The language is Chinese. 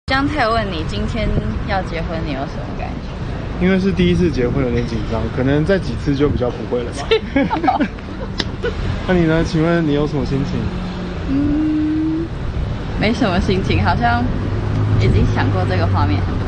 江太问你今天要结婚，你有什么感觉？ 因为是第一次结婚，有点紧张，可能再几次就比较不会了吧。那你呢？请问你有什么心情？ 没什么心情，好像已经想过这个画面很多